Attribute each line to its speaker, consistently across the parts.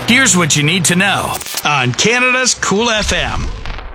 Speaker 1: Here's what you need to know on Canada's Cool FM.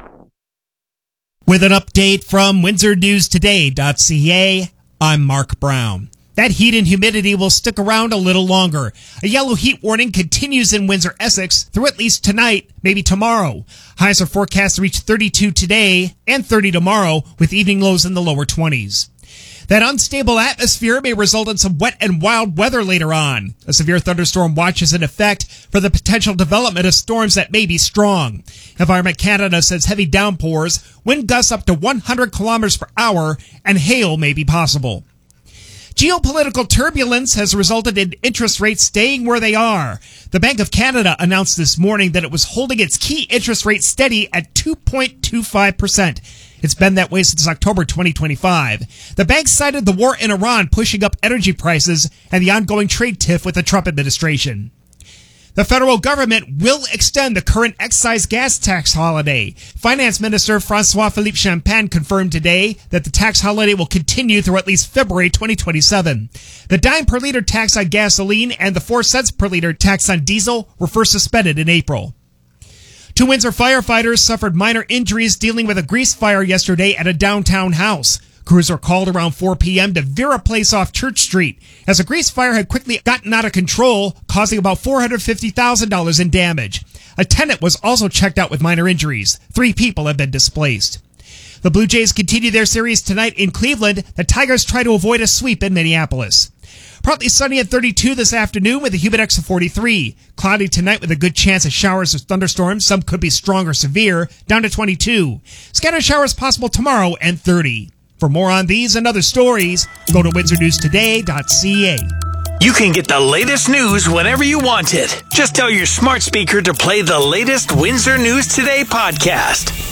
Speaker 2: With an update from WindsorNewsToday.ca, I'm Mark Brown. That heat and humidity will stick around a little longer. A yellow heat warning continues in Windsor, Essex through at least tonight, maybe tomorrow. Highs are forecast to reach 32 today and 30 tomorrow, with evening lows in the lower 20s. That unstable atmosphere may result in some wet and wild weather later on. A severe thunderstorm watch is in effect for the potential development of storms that may be strong. Environment Canada says heavy downpours, wind gusts up to 100 kilometers per hour, and hail may be possible. Geopolitical turbulence has resulted in interest rates staying where they are. The Bank of Canada announced this morning that it was holding its key interest rate steady at 2.25%. It's been that way since October 2025. The bank cited the war in Iran pushing up energy prices and the ongoing trade tiff with the Trump administration. The federal government will extend the current excise gas tax holiday. Finance Minister François-Philippe Champagne confirmed today that the tax holiday will continue through at least February 2027. The dime per liter tax on gasoline and the 4 cents per liter tax on diesel were first suspended in April. 2 Windsor firefighters suffered minor injuries dealing with a grease fire yesterday at a downtown house. Crews were called around 4 p.m. to Vera Place off Church Street, as a grease fire had quickly gotten out of control, causing about $450,000 in damage. A tenant was also checked out with minor injuries. 3 people have been displaced. The Blue Jays continue their series tonight in Cleveland. The Tigers try to avoid a sweep in Minneapolis. Partly sunny at 32 this afternoon with a humidex of 43. Cloudy tonight with a good chance of showers or thunderstorms. Some could be strong or severe, down to 22. Scattered showers possible tomorrow and 30. For more on these and other stories, go to WindsorNewsToday.ca.
Speaker 1: You can get the latest news whenever you want it. Just tell your smart speaker to play the latest Windsor News Today podcast.